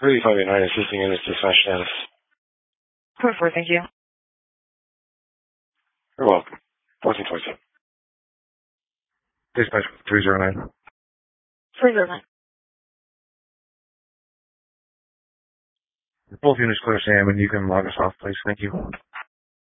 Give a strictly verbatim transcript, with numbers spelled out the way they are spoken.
Really five eight nine assisting in its dispatch status. Four four, thank you. You're welcome. fourteen twenty-two. Dispatch three zero nine. three zero nine. Both units clear, Sam, and you can log us off, please. Thank you.